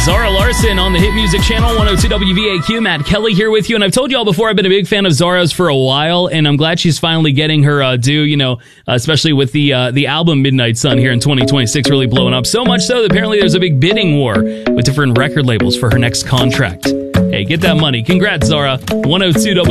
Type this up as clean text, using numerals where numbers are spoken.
Zara Larsson on the Hit Music Channel, 102 WVAQ. Matt Kelly here with you. And I've told you all before, I've been a big fan of Zara's for a while, and I'm glad she's finally getting her due, especially with the album Midnight Sun here in 2026 really blowing up. So much so that apparently there's a big bidding war with different record labels for her next contract. Hey, get that money. Congrats, Zara. 102 WVAQ.